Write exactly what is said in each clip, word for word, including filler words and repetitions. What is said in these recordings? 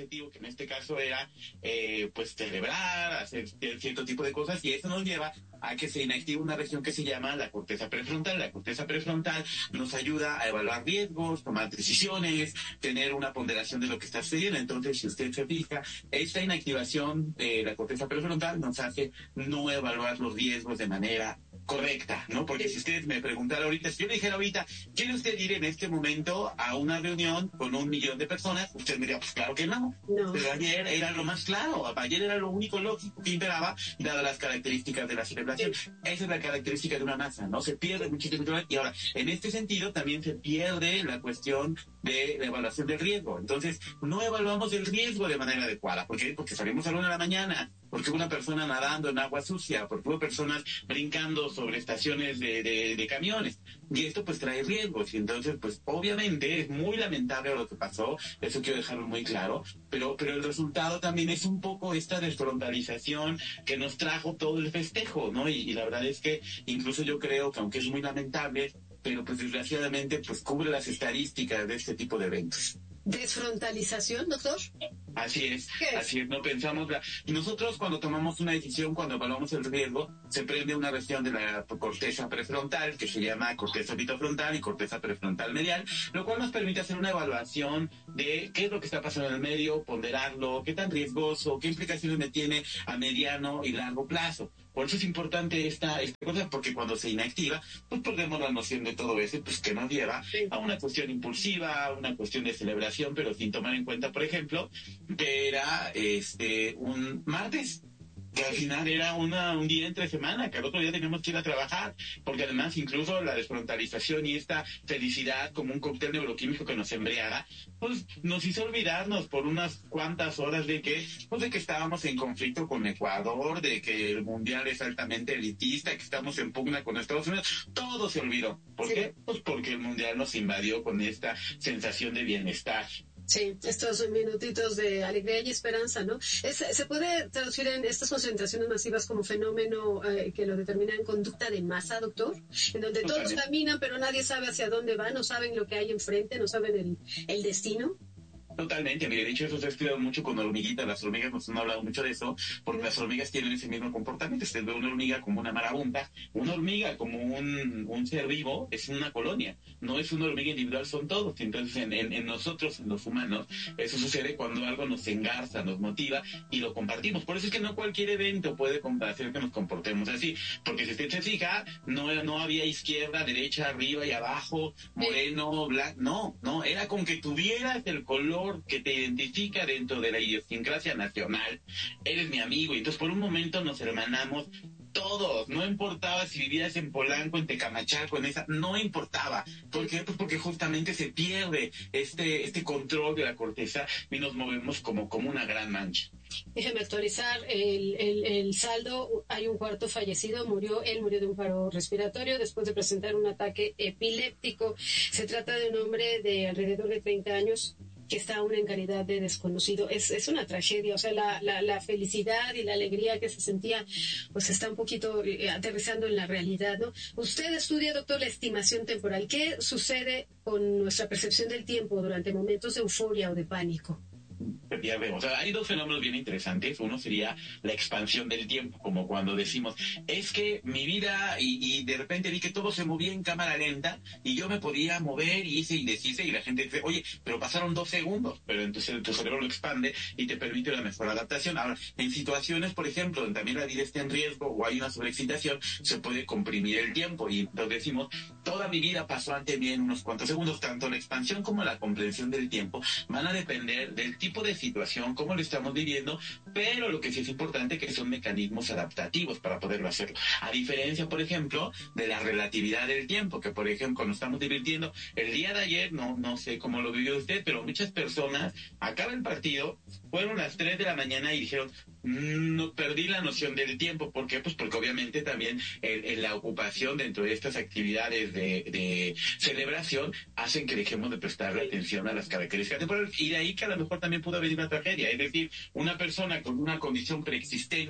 objetivo, que en este caso era eh, pues celebrar, hacer cierto tipo de cosas, y eso nos lleva a que se inactive una región que se llama la corteza prefrontal. La corteza prefrontal nos ayuda a evaluar riesgos, tomar decisiones, tener una ponderación de lo que está sucediendo. Entonces, si usted se fija, esta inactivación de la corteza prefrontal nos hace no evaluar los riesgos de manera correcta, ¿no? Porque si usted me preguntara ahorita, si yo le dijera ahorita, ¿quiere usted ir en este momento a una reunión con un millón de personas? Usted me diría, pues claro que no. no. Pero ayer era lo más claro, ayer era lo único lógico que imperaba, dadas las características de la celebración. Sí. Esa es la característica de una masa, ¿no? Se pierde muchísimo. Y ahora, en este sentido, también se pierde la cuestión de la evaluación del riesgo. Entonces, no evaluamos el riesgo de manera adecuada. ¿Por qué? Porque salimos a la una de la mañana, porque hubo una persona nadando en agua sucia, porque hubo personas brincando sobre estaciones de, de, de camiones. Y esto pues trae riesgos. Y entonces, pues obviamente es muy lamentable lo que pasó, eso quiero dejarlo muy claro, pero, pero el resultado también es un poco esta desfrontalización que nos trajo todo el festejo, ¿no? Y, y la verdad es que incluso yo creo que aunque es muy lamentable, pero pues desgraciadamente pues cubre las estadísticas de este tipo de eventos. ¿Desfrontalización, doctor? Así es, así es, no pensamos. La... Nosotros cuando tomamos una decisión, cuando evaluamos el riesgo, se prende una región de la corteza prefrontal que se llama corteza orbitofrontal y corteza prefrontal medial, lo cual nos permite hacer una evaluación de qué es lo que está pasando en el medio, ponderarlo, qué tan riesgoso, qué implicaciones me tiene a mediano y largo plazo. Por eso es importante esta, esta cosa, porque cuando se inactiva, pues perdemos la noción de todo eso, pues que nos lleva a una cuestión impulsiva, a una cuestión de celebración, pero sin tomar en cuenta, por ejemplo, que era este un martes, que al final era una, un día entre semana, que al otro día teníamos que ir a trabajar, porque además incluso la desfrontalización y esta felicidad como un cóctel neuroquímico que nos embriaga, pues nos hizo olvidarnos por unas cuantas horas de que, pues de que estábamos en conflicto con Ecuador, de que el mundial es altamente elitista, que estamos en pugna con Estados Unidos, todo se olvidó. ¿Por sí. qué? Pues porque el mundial nos invadió con esta sensación de bienestar. Sí, estos minutitos de alegría y esperanza, ¿no? Es, ¿Se puede traducir en estas concentraciones masivas como fenómeno eh, que lo determina en conducta de masa, doctor? En donde todos caminan, pero nadie sabe hacia dónde van, no saben lo que hay enfrente, no saben el, el destino. Totalmente, mire, de hecho eso se ha estudiado mucho con hormiguitas, las hormigas nos han hablado mucho de eso, porque las hormigas tienen ese mismo comportamiento. Usted ve una hormiga como una marabunta, una hormiga como un, un ser vivo, es una colonia, no es una hormiga individual, son todos. Entonces en, en, en nosotros, en los humanos, eso sucede cuando algo nos engarza, nos motiva y lo compartimos. Por eso es que no cualquier evento puede hacer que nos comportemos así, porque si usted se fija, no, no había izquierda, derecha, arriba y abajo, moreno, blanco, no, no, era con que tuvieras el color que te identifica dentro de la idiosincrasia nacional, eres mi amigo, y entonces por un momento nos hermanamos todos, no importaba si vivías en Polanco, en Tecamachalco, en esa, no importaba. ¿Por qué? Pues porque justamente se pierde este, este control de la corteza y nos movemos como, como una gran mancha. Déjeme actualizar el, el, el saldo. Hay un cuarto fallecido, murió, él murió de un paro respiratorio después de presentar un ataque epiléptico. Se trata de un hombre de alrededor de treinta años que está aún en calidad de desconocido. Es, es una tragedia, o sea, la, la, la felicidad y la alegría que se sentía, pues está un poquito eh, aterrizando en la realidad, ¿no? Usted estudia, doctor, la estimación temporal. ¿Qué sucede con nuestra percepción del tiempo durante momentos de euforia o de pánico? Se pierde. O sea, hay dos fenómenos bien interesantes. Uno sería la expansión del tiempo, como cuando decimos, es que mi vida, y, y de repente vi que todo se movía en cámara lenta, y yo me podía mover, y hice y deshice, y la gente dice, oye, pero pasaron dos segundos, pero entonces tu cerebro lo expande y te permite una mejor adaptación. Ahora, en situaciones, por ejemplo, donde también la vida está en riesgo, o hay una sobreexcitación, se puede comprimir el tiempo, y entonces decimos, toda mi vida pasó ante mí en unos cuantos segundos. Tanto la expansión como la comprensión del tiempo van a depender del tipo de situación, cómo lo estamos viviendo, pero lo que sí es importante que son mecanismos adaptativos para poderlo hacerlo. A diferencia, por ejemplo, de la relatividad del tiempo, que por ejemplo nos estamos divirtiendo el día de ayer, no, no sé cómo lo vivió usted, pero muchas personas, acaba el partido, fueron las tres de la mañana y dijeron, no, perdí la noción del tiempo. ¿Por qué? Pues porque obviamente también en, en la ocupación dentro de estas actividades de, de celebración hacen que dejemos de prestarle atención a las características temporales, y de ahí que a lo mejor también pudo haber una tragedia. Es decir, una persona con una condición preexistente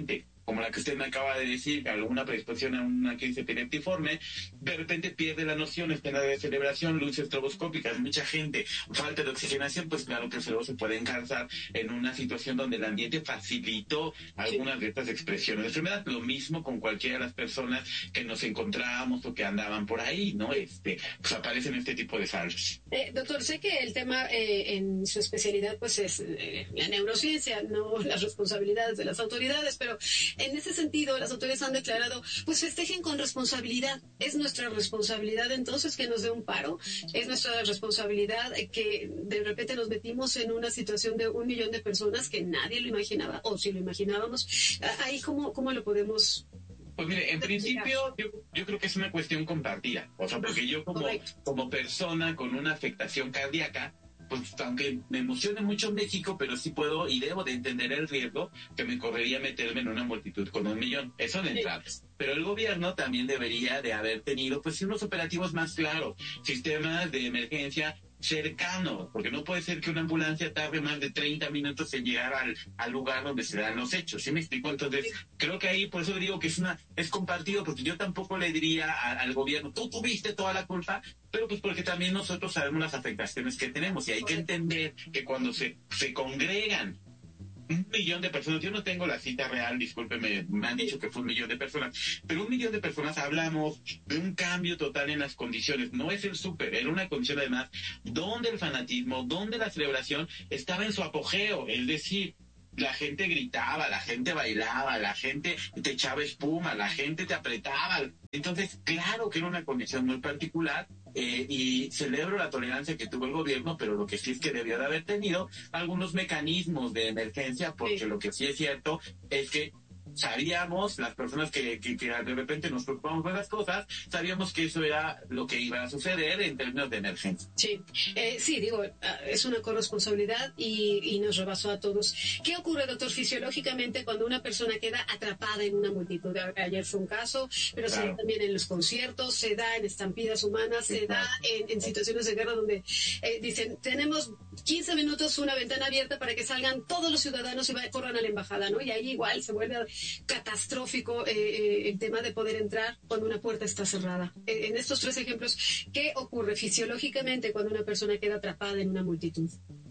como la que usted me acaba de decir, alguna predisposición a una crisis epileptiforme, de repente pierde la noción, está en la de celebración, luces estroboscópicas, mucha gente, falta de oxigenación, pues claro que el cerebro se puede encarzar en una situación donde el ambiente facilitó algunas de estas expresiones de enfermedad. Lo mismo con cualquiera de las personas que nos encontramos o que andaban por ahí, ¿no? Este, pues aparecen este tipo de saldos. Eh, doctor, sé que el tema eh, en su especialidad pues es eh, la neurociencia, no las responsabilidades de las autoridades, pero en ese sentido las autoridades han declarado, pues festejen con responsabilidad. Es nuestra responsabilidad entonces que nos dé un paro, es nuestra responsabilidad que de repente nos metimos en una situación de un millón de personas que nadie lo imaginaba, o si lo imaginábamos, ahí cómo, cómo lo podemos... Pues mire, en principio yo, yo creo que es una cuestión compartida, o sea, porque yo como, como persona con una afectación cardíaca, pues aunque me emocione mucho México, pero sí puedo y debo de entender el riesgo que me correría meterme en una multitud con un millón. Eso de entrada. Pero el gobierno también debería de haber tenido pues unos operativos más claros, sistemas de emergencia cercanos, porque no puede ser que una ambulancia tarde más de treinta minutos en llegar al, al lugar donde se dan los hechos. ¿Sí me explico? Entonces, creo que ahí, por eso digo que es una es compartido, porque yo tampoco le diría a, al gobierno, tú tuviste toda la culpa, pero pues porque también nosotros sabemos las afectaciones que tenemos y hay que entender que cuando se, se congregan un millón de personas, yo no tengo la cita real, discúlpeme, me han dicho que fue un millón de personas, pero un millón de personas hablamos de un cambio total en las condiciones, no es el súper, era una condición además donde el fanatismo, donde la celebración estaba en su apogeo, es decir, la gente gritaba, la gente bailaba, la gente te echaba espuma, la gente te apretaba. Entonces, claro que era una condición muy particular eh, y celebro la tolerancia que tuvo el gobierno, pero lo que sí es que debió de haber tenido algunos mecanismos de emergencia, porque sí. Lo que sí es cierto es que sabíamos, las personas que, que, que de repente nos preocupamos de las cosas, sabíamos que eso era lo que iba a suceder en términos de emergencia. Sí, eh, sí, digo, es una corresponsabilidad y, y nos rebasó a todos. ¿Qué ocurre, doctor, fisiológicamente cuando una persona queda atrapada en una multitud? Ayer fue un caso, pero claro. Se da también en los conciertos, se da en estampidas humanas, sí, se claro. da en, en situaciones de guerra donde eh, dicen, tenemos quince minutos, una ventana abierta para que salgan todos los ciudadanos y vayan, corran a la embajada, ¿no? Y ahí igual se vuelve catastrófico eh, eh, el tema de poder entrar cuando una puerta está cerrada. Eh, en estos tres ejemplos, ¿qué ocurre fisiológicamente cuando una persona queda atrapada en una multitud?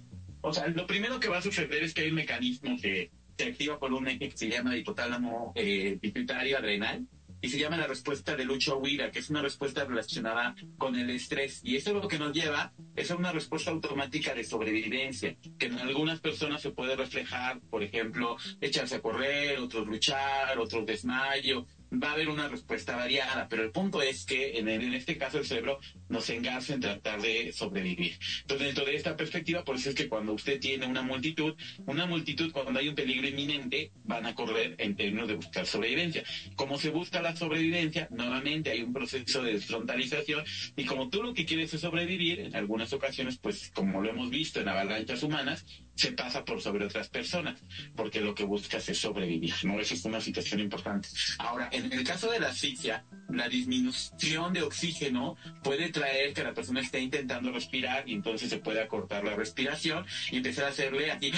O sea, lo primero que va a suceder es que hay un mecanismo que se activa por un eje que se llama hipotálamo eh, pituitario adrenal, y se llama la respuesta de lucha o huida, que es una respuesta relacionada con el estrés. Y eso lo que nos lleva es a una respuesta automática de sobrevivencia, que en algunas personas se puede reflejar, por ejemplo, echarse a correr, otros luchar, otros desmayo. Va a haber una respuesta variada, pero el punto es que en, en este caso el cerebro nos engarza en tratar de sobrevivir. Entonces, dentro de esta perspectiva, por eso es que cuando usted tiene una multitud, una multitud cuando hay un peligro inminente, van a correr en términos de buscar sobrevivencia. Como se busca la sobrevivencia, nuevamente hay un proceso de desfrontalización, y como tú lo que quieres es sobrevivir, en algunas ocasiones, pues como lo hemos visto en avalanchas humanas, se pasa por sobre otras personas, porque lo que buscas es sobrevivir, ¿no? Esa es una situación importante. Ahora, en el caso de la asfixia, la disminución de oxígeno puede traer que la persona esté intentando respirar y entonces se puede acortar la respiración y empezar a hacerle aquí.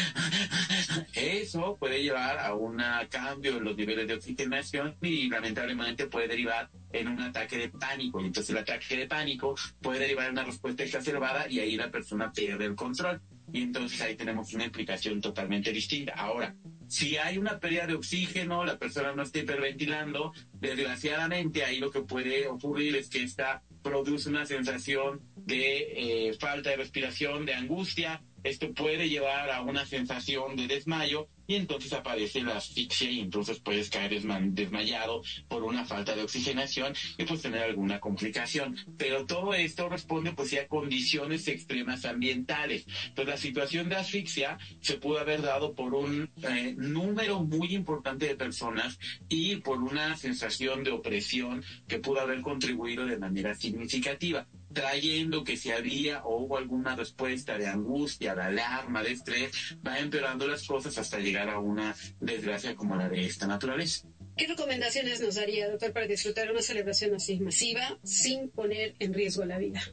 Eso puede llevar a un cambio en los niveles de oxigenación y lamentablemente puede derivar en un ataque de pánico. Y entonces el ataque de pánico puede derivar en una respuesta exacerbada y ahí la persona pierde el control. Y entonces ahí tenemos una implicación totalmente distinta. Ahora, si hay una pérdida de oxígeno, la persona no está hiperventilando, desgraciadamente ahí lo que puede ocurrir es que esta produce una sensación de eh, falta de respiración, de angustia. Esto puede llevar a una sensación de desmayo y entonces aparece la asfixia y entonces puedes caer desma desmayado por una falta de oxigenación y pues tener alguna complicación. Pero todo esto responde pues sí a condiciones extremas ambientales. Entonces la situación de asfixia se pudo haber dado por un eh, número muy importante de personas y por una sensación de opresión que pudo haber contribuido de manera significativa, trayendo que si había o hubo alguna respuesta de angustia, de alarma, de estrés, va empeorando las cosas hasta llegar a una desgracia como la de esta naturaleza. ¿Qué recomendaciones nos daría, doctor, para disfrutar una celebración así masiva sin poner en riesgo la vida?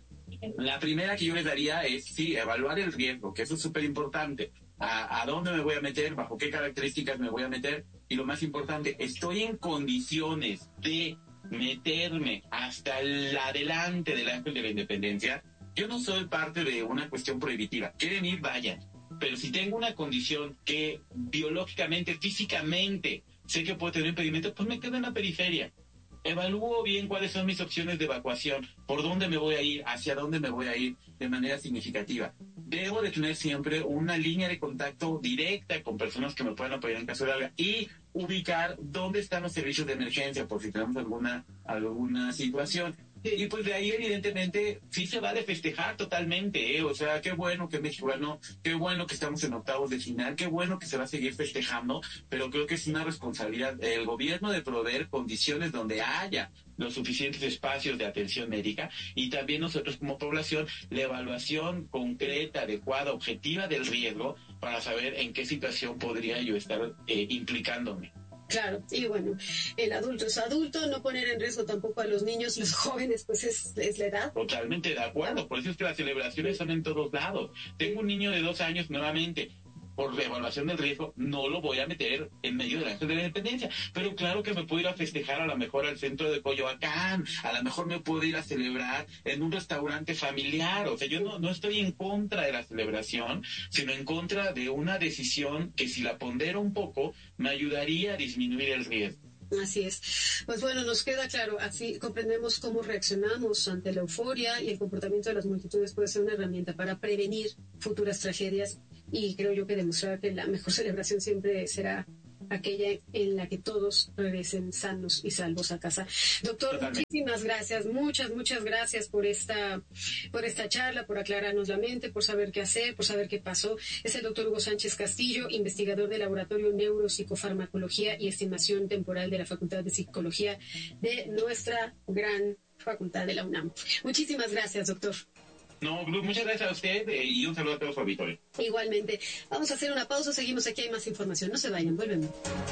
La primera que yo les daría es, sí, evaluar el riesgo, que eso es súper importante. A, a dónde me voy a meter, bajo qué características me voy a meter, y lo más importante, estoy en condiciones de meterme hasta el adelante del ángel de la independencia. Yo no soy parte de una cuestión prohibitiva. Quieren ir, vayan. Pero si tengo una condición que biológicamente, físicamente, sé que puedo tener impedimento, pues me quedo en la periferia. Evalúo bien cuáles son mis opciones de evacuación, por dónde me voy a ir, hacia dónde me voy a ir de manera significativa. Debo de tener siempre una línea de contacto directa con personas que me puedan apoyar en caso de algo y ubicar dónde están los servicios de emergencia por si tenemos alguna, alguna situación. Y pues de ahí, evidentemente, sí se va a festejar totalmente, ¿eh? O sea, qué bueno que México ganó, qué bueno que estamos en octavos de final, qué bueno que se va a seguir festejando, pero creo que es una responsabilidad del gobierno de proveer condiciones donde haya los suficientes espacios de atención médica y también nosotros como población la evaluación concreta, adecuada, objetiva del riesgo para saber en qué situación podría yo estar eh, implicándome. Claro, y bueno, el adulto es adulto, no poner en riesgo tampoco a los niños, los jóvenes, pues es, es la edad. Totalmente de acuerdo, por eso es que las celebraciones son en todos lados. Tengo un niño de dos años nuevamente, por la evaluación del riesgo, no lo voy a meter en medio del ángel de la independencia. Pero claro que me puedo ir a festejar a lo mejor al centro de Coyoacán, a lo mejor me puedo ir a celebrar en un restaurante familiar. O sea, yo no, no estoy en contra de la celebración, sino en contra de una decisión que si la pondero un poco, me ayudaría a disminuir el riesgo. Así es. Pues bueno, nos queda claro, así comprendemos cómo reaccionamos ante la euforia y el comportamiento de las multitudes puede ser una herramienta para prevenir futuras tragedias y creo yo que demostrar que la mejor celebración siempre será aquella en la que todos regresen sanos y salvos a casa. Doctor, Totalmente. Muchísimas gracias, muchas, muchas gracias por esta, por esta charla, por aclararnos la mente, por saber qué hacer, por saber qué pasó. Es el doctor Hugo Sánchez Castillo, investigador del Laboratorio Neuropsicofarmacología y Estimación Temporal de la Facultad de Psicología de nuestra gran facultad de la UNAM. Muchísimas gracias, doctor. No, muchas gracias a usted eh, y un saludo a todos su auditorio. Igualmente. Vamos a hacer una pausa, seguimos aquí, hay más información. No se vayan, volvemos.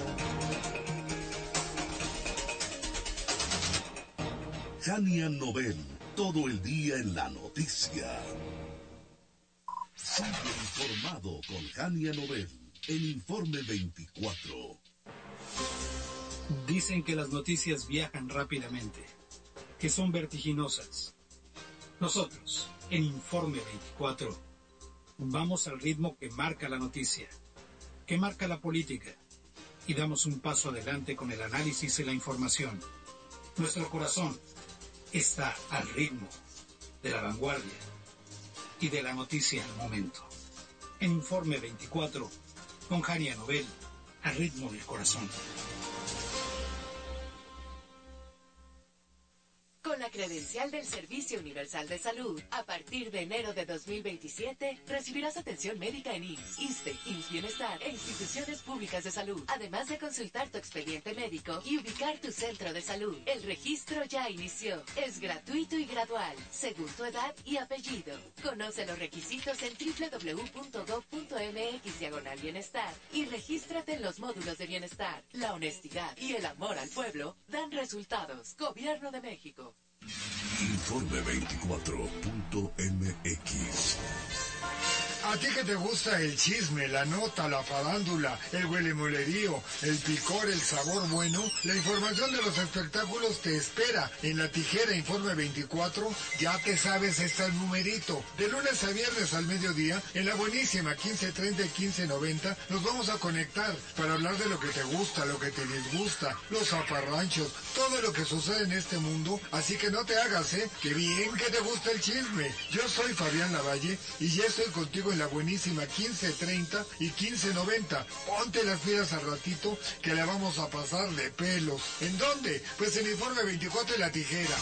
Jania Nobel, todo el día en la noticia. Sigue informado con Jania Nobel, en Informe veinticuatro. Dicen que las noticias viajan rápidamente, que son vertiginosas. Nosotros, en Informe veinticuatro, vamos al ritmo que marca la noticia, que marca la política, y damos un paso adelante con el análisis y la información. Nuestro corazón está al ritmo de la vanguardia y de la noticia al momento. En Informe veinticuatro, con Jania Nobel, al ritmo del corazón. Con la credencial del Servicio Universal de Salud, a partir de enero de dos mil veintisiete, recibirás atención médica en I M S S, ISSSTE, I M S S Bienestar e instituciones públicas de salud, además de consultar tu expediente médico y ubicar tu centro de salud. El registro ya inició. Es gratuito y gradual, según tu edad y apellido. Conoce los requisitos en doble u doble u doble u punto gob punto eme equis diagonal bienestar y regístrate en los módulos de bienestar. La honestidad y el amor al pueblo dan resultados. Gobierno de México. Informe veinticuatro punto eme equis. A ti que te gusta el chisme, la nota, la farándula, el huelemolerío, el picor, el sabor bueno, la información de los espectáculos te espera en La Tijera Informe veinticuatro, ya que sabes, está el numerito. De lunes a viernes al mediodía, en la buenísima quince treinta y quince noventa, nos vamos a conectar para hablar de lo que te gusta, lo que te disgusta, los zafarranchos, todo lo que sucede en este mundo, así que no te hagas, ¿eh? ¡Qué bien que te gusta el chisme! Yo soy Fabián Lavalle y ya estoy contigo en la buenísima quince treinta y quince noventa. Ponte las pilas al ratito que la vamos a pasar de pelos. ¿En dónde? Pues en Informe veinticuatro y La Tijera.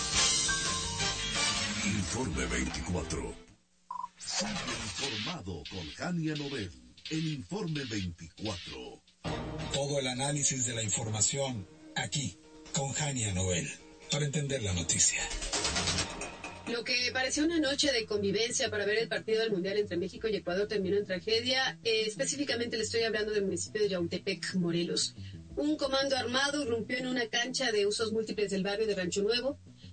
Informe veinticuatro. Sigue informado con Jania Nobel en Informe veinticuatro. Todo el análisis de la información aquí con Jania Nobel para entender la noticia. Lo que pareció una noche de convivencia para ver el partido del Mundial entre México y Ecuador terminó en tragedia. Eh, específicamente le estoy hablando del municipio de Yautepec, Morelos. Un comando armado irrumpió en una cancha de usos múltiples del barrio de Rancho Nuevo.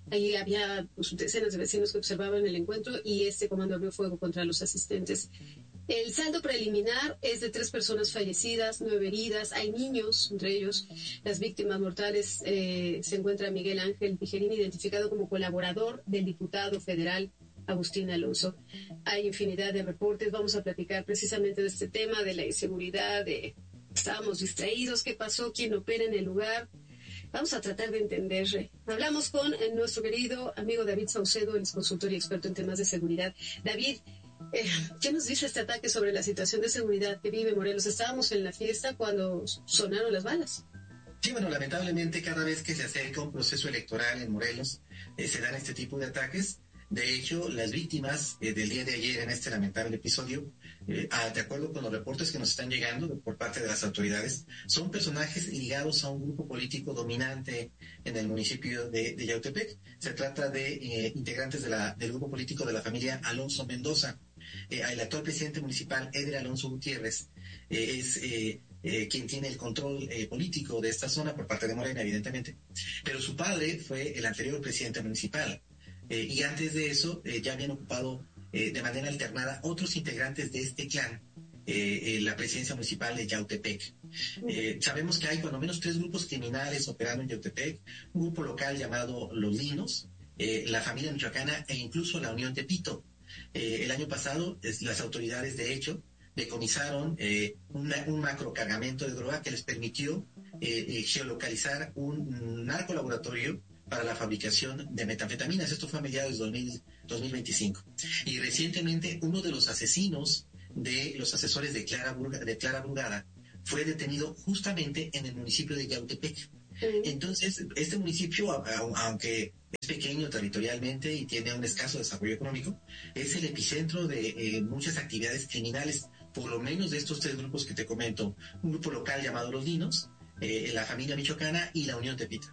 Ahí había pues, decenas de vecinos que observaban el encuentro y este comando abrió fuego contra los asistentes. El saldo preliminar es de tres personas fallecidas, nueve heridas, hay niños, entre ellos las víctimas mortales. Eh, se encuentra Miguel Ángel Tijerín, identificado como colaborador del diputado federal Agustín Alonso. Hay infinidad de reportes, vamos a platicar precisamente de este tema, de la inseguridad, de estábamos distraídos, qué pasó, quién opera en el lugar. Vamos a tratar de entender. Hablamos con eh, nuestro querido amigo David Saucedo, el consultor y experto en temas de seguridad. David, eh, ¿qué nos dice este ataque sobre la situación de seguridad que vive Morelos? Estábamos en la fiesta cuando sonaron las balas. Sí, bueno, lamentablemente cada vez que se acerca un proceso electoral en Morelos, eh, se dan este tipo de ataques. De hecho, las víctimas eh, del día de ayer en este lamentable episodio, eh, ah, de acuerdo con los reportes que nos están llegando por parte de las autoridades, son personajes ligados a un grupo político dominante en el municipio de, de Yautepec. Se trata de eh, integrantes de la, del grupo político de la familia Alonso Mendoza. Eh, el actual presidente municipal, Eder Alonso Gutiérrez, eh, es eh, eh, quien tiene el control eh, político de esta zona por parte de Morena, evidentemente. Pero su padre fue el anterior presidente municipal. Eh, y antes de eso eh, ya habían ocupado eh, de manera alternada otros integrantes de este clan eh, eh, la presidencia municipal de Yautepec. Eh, sabemos que hay por lo menos tres grupos criminales operando en Yautepec, un grupo local llamado Los Linos, eh, la familia michoacana e incluso la Unión Tepito. Eh, el año pasado es, las autoridades de hecho decomisaron eh, una, un macrocargamento de droga que les permitió eh, eh, geolocalizar un narcolaboratorio para la fabricación de metanfetaminas. Esto fue a mediados de dos mil veinticinco. Y recientemente uno de los asesinos de los asesores de Clara, Burga, de Clara Brugada fue detenido justamente en el municipio de Yautepec. Entonces, este municipio, aunque es pequeño territorialmente y tiene un escaso desarrollo económico, es el epicentro de eh, muchas actividades criminales, por lo menos de estos tres grupos que te comento. Un grupo local llamado Los Linos, eh, la familia michoacana y la Unión Tepita.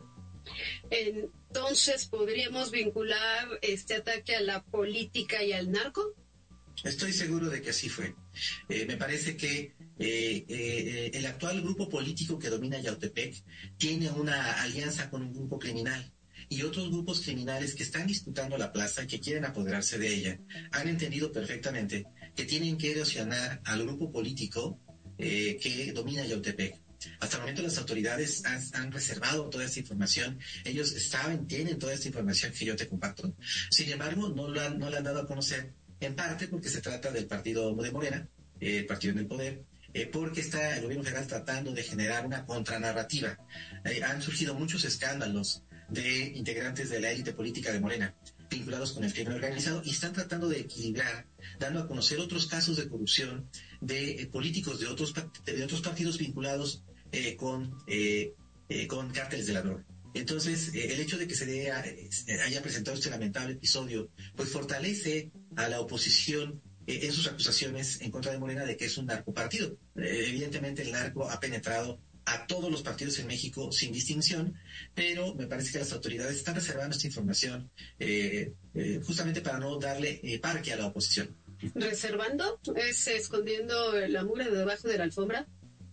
Entonces, ¿podríamos vincular este ataque a la política y al narco? Estoy seguro de que así fue. Eh, me parece que eh, eh, el actual grupo político que domina Yautepec tiene una alianza con un grupo criminal y otros grupos criminales que están disputando la plaza y que quieren apoderarse de ella. Han entendido perfectamente que tienen que erosionar al grupo político eh, que domina Yautepec. Hasta el momento las autoridades han, han reservado toda esta información. Ellos saben, tienen toda esta información que yo te comparto. Sin embargo, no la han, no la han dado a conocer, en parte porque se trata del partido de Morena, eh, el partido en el poder, eh, porque está el gobierno federal tratando de generar una contranarrativa. Eh, han surgido muchos escándalos de integrantes de la élite política de Morena vinculados con el crimen organizado y están tratando de equilibrar, dando a conocer otros casos de corrupción de eh, políticos de otros, de otros partidos vinculados eh, con, eh, eh, con cárteles de la droga. Entonces, eh, el hecho de que se dé, eh, haya presentado este lamentable episodio, pues fortalece a la oposición eh, en sus acusaciones en contra de Morena de que es un narcopartido. Eh, evidentemente el narco ha penetrado a todos los partidos en México sin distinción, pero me parece que las autoridades están reservando esta información eh, eh, justamente para no darle eh, parque a la oposición. ¿Reservando? ¿Es escondiendo la mugre de debajo de la alfombra?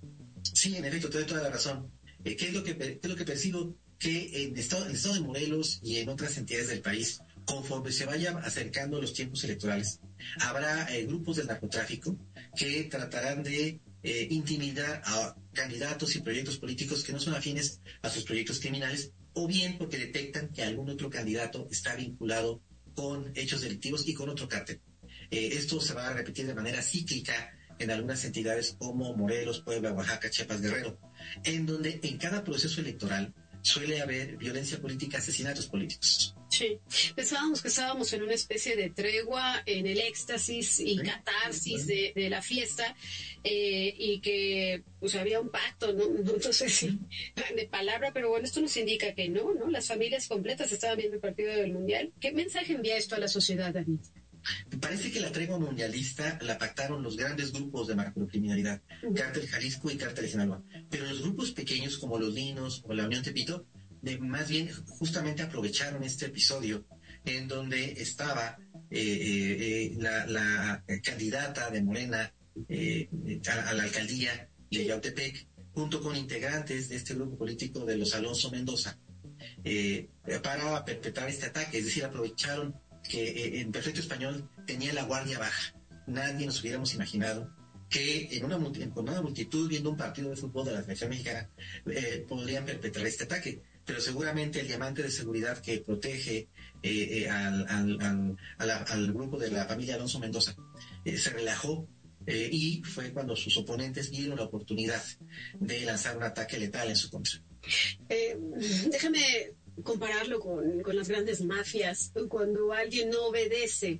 Sí, en efecto, te doy toda la razón. Eh, ¿qué, es lo que, ¿Qué es lo que percibo? Que en el estado, en el estado de Morelos y en otras entidades del país, conforme se vayan acercando los tiempos electorales, habrá eh, grupos del narcotráfico que tratarán de eh, intimidar a candidatos y proyectos políticos que no son afines a sus proyectos criminales, o bien porque detectan que algún otro candidato está vinculado con hechos delictivos y con otro cártel. Eh, esto se va a repetir de manera cíclica en algunas entidades como Morelos, Puebla, Oaxaca, Chiapas, Guerrero, en donde en cada proceso electoral suele haber violencia política, asesinatos políticos. Sí, pensábamos que estábamos en una especie de tregua, en el éxtasis y ¿sí? catarsis de, de la fiesta, eh, y que pues había un pacto, ¿no? No sé si de palabra, pero bueno, esto nos indica que no, ¿no? Las familias completas estaban viendo el partido del Mundial. ¿Qué mensaje envía esto a la sociedad, David? Parece que la tregua mundialista la pactaron los grandes grupos de macrocriminalidad, uh-huh. Cártel Jalisco y Cártel Sinaloa, pero los grupos pequeños como los Linos o la Unión Tepito, de, más bien justamente aprovecharon este episodio en donde estaba eh, eh, la, la candidata de Morena eh, a, a la alcaldía de Yautepec, junto con integrantes de este grupo político de los Alonso Mendoza, eh, para perpetrar este ataque, es decir, aprovecharon que eh, en perfecto español tenía la guardia baja. Nadie nos hubiéramos imaginado que en una, con una multitud viendo un partido de fútbol de la selección mexicana eh, podrían perpetrar este ataque. Pero seguramente el diamante de seguridad que protege eh, eh, al, al, al, a la, al grupo de la familia Alonso Mendoza eh, se relajó eh, y fue cuando sus oponentes vieron la oportunidad de lanzar un ataque letal en su contra. Eh, déjame compararlo con, con las grandes mafias. Cuando alguien no obedece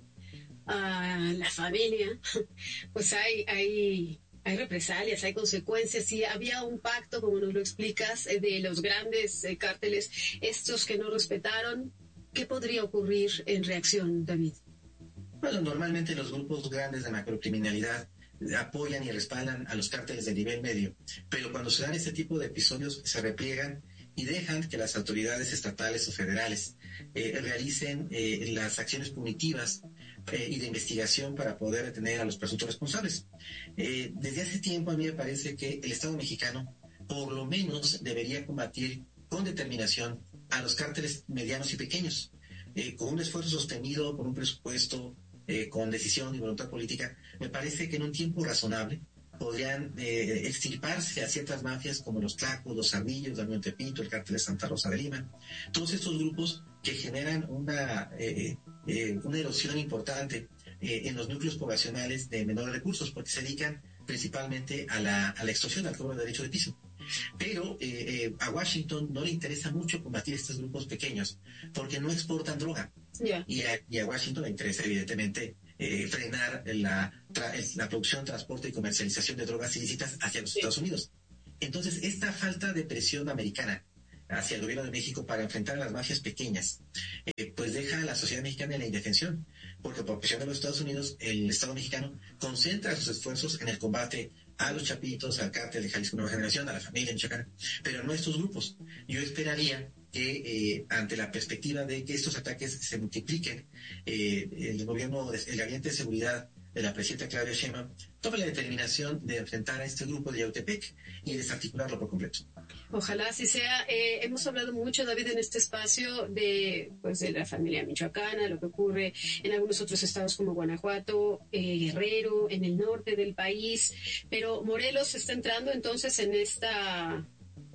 a la familia, pues hay, hay, hay represalias, hay consecuencias. Si había un pacto, como nos lo explicas, de los grandes eh, cárteles, estos que no respetaron, ¿qué podría ocurrir en reacción, David? Bueno, normalmente los grupos grandes de macrocriminalidad apoyan y respaldan a los cárteles de nivel medio, pero cuando se dan este tipo de episodios se repliegan y dejan que las autoridades estatales o federales eh, realicen eh, las acciones punitivas eh, y de investigación para poder detener a los presuntos responsables. Eh, desde hace tiempo a mí me parece que el Estado mexicano por lo menos debería combatir con determinación a los cárteles medianos y pequeños, eh, con un esfuerzo sostenido, con un presupuesto, eh, con decisión y voluntad política. Me parece que en un tiempo razonable podrían eh, extirparse a ciertas mafias como los Tlacos, los Ardillos, Damián Tepito, el cártel de Santa Rosa de Lima, todos estos grupos que generan una, eh, eh, una erosión importante eh, en los núcleos poblacionales de menores recursos, porque se dedican principalmente a la, a la extorsión, al cobro de derecho de piso. Pero eh, eh, a Washington no le interesa mucho combatir estos grupos pequeños, porque no exportan droga. Yeah. Y, a, y a Washington le interesa, evidentemente, Eh, frenar la, tra, la producción, transporte y comercialización de drogas ilícitas hacia los sí. Estados Unidos. Entonces, esta falta de presión americana hacia el gobierno de México para enfrentar a las mafias pequeñas, eh, pues deja a la sociedad mexicana en la indefensión, porque por presión de los Estados Unidos, el Estado mexicano concentra sus esfuerzos en el combate a los Chapitos, al cártel de Jalisco Nueva Generación, a la familia Michoacán, pero no a estos grupos. Yo esperaría que eh, ante la perspectiva de que estos ataques se multipliquen, eh, el gobierno, el gabinete de seguridad de la presidenta Claudia Sheinbaum tome la determinación de enfrentar a este grupo de Yautepec y desarticularlo por completo. Ojalá así sea. Eh, hemos hablado mucho, David, en este espacio de, pues, de la familia michoacana, lo que ocurre en algunos otros estados como Guanajuato, eh, Guerrero, en el norte del país, pero Morelos está entrando entonces en esta,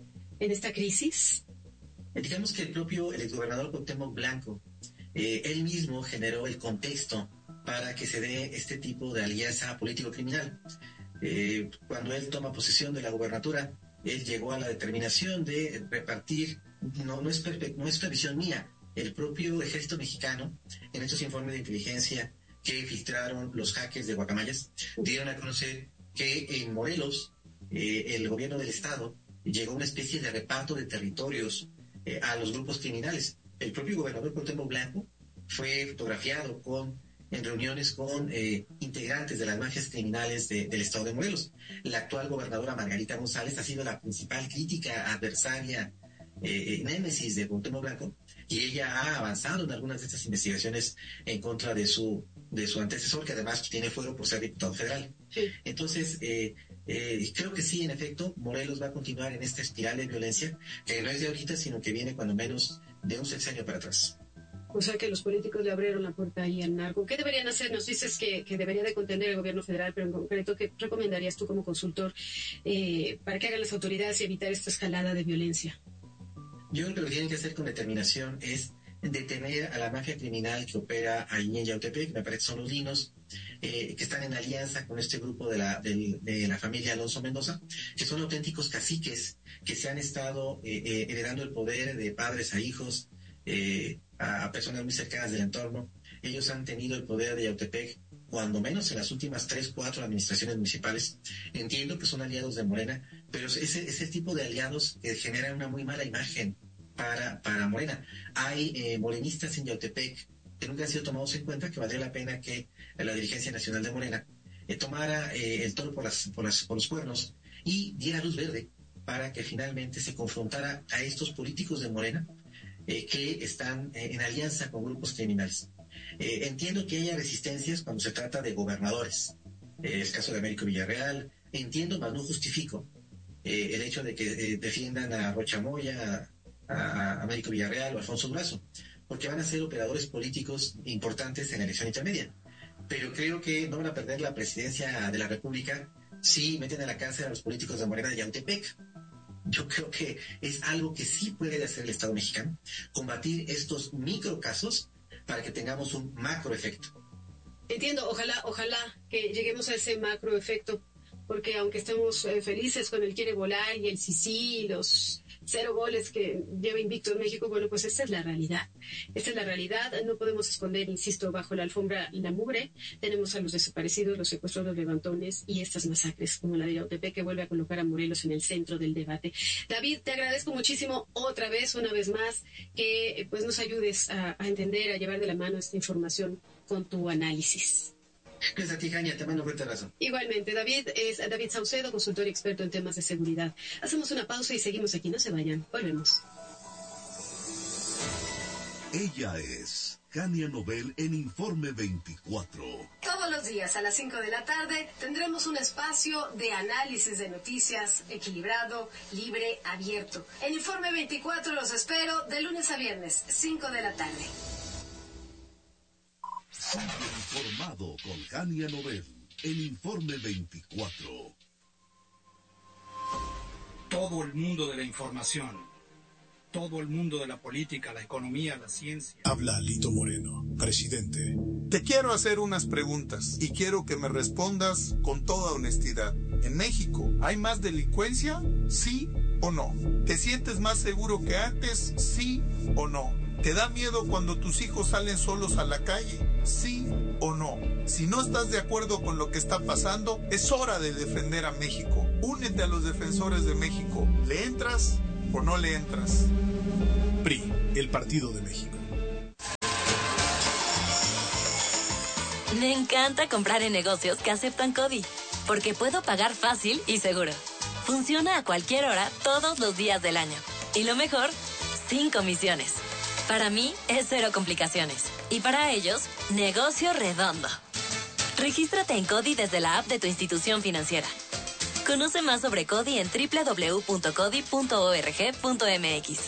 en esta crisis. Digamos que el propio el exgobernador Cuauhtémoc Blanco, eh, él mismo generó el contexto para que se dé este tipo de alianza político-criminal. Eh, cuando él toma posesión de la gubernatura, él llegó a la determinación de repartir, no, no, es, no es una visión mía, el propio ejército mexicano, en estos informes de inteligencia que filtraron los hackers de Guacamayas, dieron a conocer que en Morelos, eh, el gobierno del estado llegó a una especie de reparto de territorios eh, a los grupos criminales. El propio gobernador Cuauhtémoc Blanco fue fotografiado con en reuniones con eh, integrantes de las mafias criminales de, del estado de Morelos. La actual gobernadora Margarita González ha sido la principal crítica, adversaria, eh, némesis de Cuauhtémoc Blanco, y ella ha avanzado en algunas de estas investigaciones en contra de su de su antecesor, que además tiene fuero por ser diputado federal. Sí. Entonces, eh, eh, creo que sí, en efecto, Morelos va a continuar en esta espiral de violencia, que no es de ahorita, sino que viene cuando menos de un sexenio para atrás. O sea que los políticos le abrieron la puerta ahí al narco. ¿Qué deberían hacer? Nos dices que, que debería de contender el gobierno federal, pero en concreto, ¿qué recomendarías tú como consultor eh, para que hagan las autoridades y evitar esta escalada de violencia? Yo creo que lo que tienen que hacer con determinación es detener a la mafia criminal que opera ahí en Yautepec, me parece que son los Linos, eh, que están en alianza con este grupo de la, de, de la familia Alonso Mendoza, que son auténticos caciques que se han estado eh, eh, heredando el poder de padres a hijos, eh, a, a personas muy cercanas del entorno. Ellos han tenido el poder de Yautepec, cuando menos en las últimas tres, cuatro administraciones municipales. Entiendo que son aliados de Morena, pero ese, ese tipo de aliados que generan una muy mala imagen para, para Morena. Hay eh, morenistas en Yautepec que nunca han sido tomados en cuenta, que valdría la pena que la dirigencia nacional de Morena eh, tomara eh, el toro por, las, por, las, por los cuernos y diera luz verde para que finalmente se confrontara a estos políticos de Morena eh, que están eh, en alianza con grupos criminales. Eh, entiendo que haya resistencias cuando se trata de gobernadores, eh, el caso de Américo Villarreal, entiendo, mas no justifico eh, el hecho de que eh, defiendan a Rocha Moya, a Américo Villarreal o Alfonso Durazo, porque van a ser operadores políticos importantes en la elección intermedia. Pero creo que no van a perder la presidencia de la República si meten a la cárcel a los políticos de Morena de Yautepec. Yo creo que es algo que sí puede hacer el Estado mexicano, combatir estos microcasos para que tengamos un macroefecto. Entiendo, ojalá, ojalá que lleguemos a ese macroefecto, porque aunque estemos eh, felices con el quiere volar y el sí sí, los cero goles que lleva invicto en México, bueno, pues esta es la realidad. Esta es la realidad. No podemos esconder, insisto, bajo la alfombra la mugre. Tenemos a los desaparecidos, los secuestros, los levantones y estas masacres como la de Yautepec, que vuelve a colocar a Morelos en el centro del debate. David, te agradezco muchísimo otra vez, una vez más, que pues nos ayudes a, a entender, a llevar de la mano esta información con tu análisis. Gracias a ti, Jania, te mando un fuerte abrazo. Igualmente, David es David Saucedo, consultor y experto en temas de seguridad. Hacemos una pausa y seguimos aquí, no se vayan, volvemos. Ella es Jania Nobel en Informe veinticuatro. Todos los días a las cinco de la tarde tendremos un espacio de análisis de noticias equilibrado, libre, abierto. En Informe veinticuatro los espero de lunes a viernes, cinco de la tarde. Informado con Jania Nobel en Informe veinticuatro. Todo el mundo de la información, todo el mundo de la política, la economía, la ciencia. Habla Lito Moreno, presidente. Te quiero hacer unas preguntas y quiero que me respondas con toda honestidad. ¿En México hay más delincuencia? ¿Sí o no? ¿Te sientes más seguro que antes? ¿Sí o no? ¿Te da miedo cuando tus hijos salen solos a la calle? ¿Sí o no? Si no estás de acuerdo con lo que está pasando, es hora de defender a México. Únete a los defensores de México. ¿Le entras o no le entras? P R I, el Partido de México. Me encanta comprar en negocios que aceptan CODI, porque puedo pagar fácil y seguro. Funciona a cualquier hora, todos los días del año. Y lo mejor, sin comisiones. Para mí es cero complicaciones. Y para ellos, negocio redondo. Regístrate en CODI desde la app de tu institución financiera. Conoce más sobre CODI en doble u doble u doble u punto codi punto org punto m x.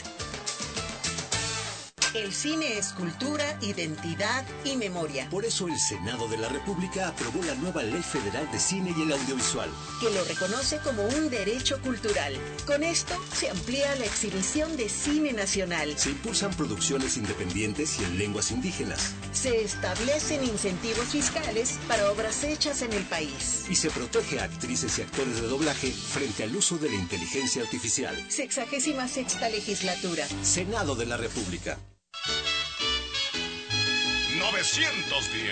El cine es cultura, identidad y memoria. Por eso el Senado de la República aprobó la nueva Ley Federal de Cine y el Audiovisual, que lo reconoce como un derecho cultural. Con esto se amplía la exhibición de cine nacional. Se impulsan producciones independientes y en lenguas indígenas. Se establecen incentivos fiscales para obras hechas en el país. Y se protege a actrices y actores de doblaje frente al uso de la inteligencia artificial. Sexagésima sexta legislatura. Senado de la República. novecientos diez.